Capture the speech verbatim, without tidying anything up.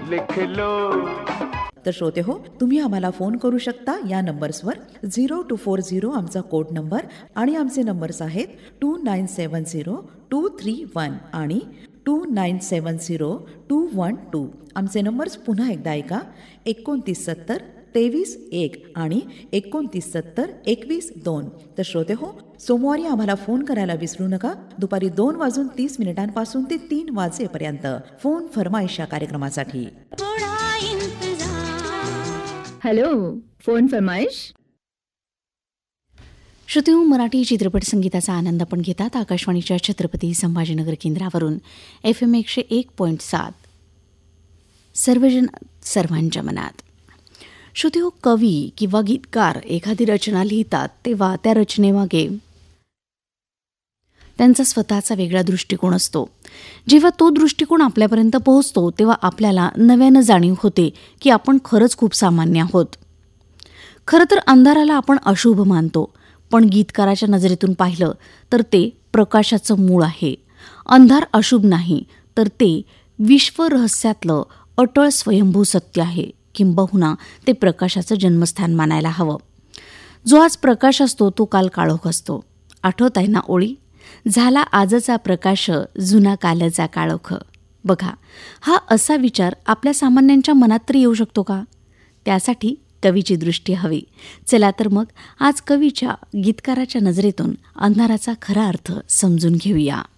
लिख लो. तर श्रोते हो, तुम्ही आम्हाला फोन करू शकता या नंबर्सवर. झिरो टू फोर झिरो आमचा कोड नंबर आणि आमचे नंबर्स आहेत to nine seven zero to three one आणि to nine seven zero to one two. आमचे नंबर्स पुन्हा एकदा ऐका. एकोणतीस सत्तर तेवीस एक आणि एकोणतीस सत्तर एकवीस दोन. तर श्रोते हो, सोमवारी आम्हाला फोन करायला विसरू नका. दुपारी दोन वाजून तीस मिनिटांपासून ते तीन वाजेपर्यंत फोन फरमाईश या कार्यक्रमासाठी. Hello, phone फरमाईश. श्रोतेहो, मराठी चित्रपट संगीताचा आनंद आपण घेतात आकाशवाणीच्या छत्रपती संभाजीनगर केंद्रावरून एफ एम एकशे एक पॉईंट सात. सर्वजन सर्वांच्या मनात. श्रोतेहो, कवी किंवा गीतकार एखादी रचना लिहितात तेव्हा त्या रचनेमागे त्यांचा स्वतःचा वेगळा दृष्टिकोन असतो. जेव्हा तो दृष्टिकोन आपल्यापर्यंत पोहोचतो तेव्हा आपल्याला नव्यानं जाणीव होते की आपण खरंच खूप सामान्य आहोत. खरं तर अंधाराला आपण अशुभ मानतो, पण गीतकाराच्या नजरेतून पाहिलं तर ते प्रकाशाचं मूळ आहे. अंधार अशुभ नाही, तर ते विश्वरहस्यातलं अटळ स्वयंभू सत्य आहे. किंबहुना ते प्रकाशाचं जन्मस्थान मानायला हवं. जो आज प्रकाश असतो तो काल काळोख असतो. आठवत आहे ना ओळी? झाला आजचा प्रकाश, जुना कालचा काळोख. बघा, हा असा विचार आपल्या सामान्यांच्या मनात तरी येऊ शकतो का? त्यासाठी कवीची दृष्टी हवी. चला तर मग आज कवीच्या, गीतकाराच्या नजरेतून अंधाराचा खरा अर्थ समजून घेऊया.